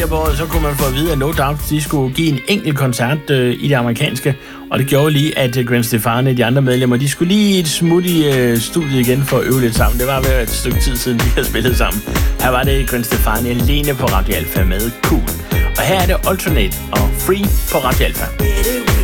tidligere på året, så kunne man få at vide, at No Doubt, de skulle give en enkelt koncert i det amerikanske. Og det gjorde lige, at Gwen Stefani og de andre medlemmer, de skulle lige et smut i studiet igen for at øve lidt sammen. Det var ved et stykke tid siden, de havde spillet sammen. Her var det Gwen Stefani alene på Radio Alpha med Cool. Og her er det Alternate og Free på Radio Alpha.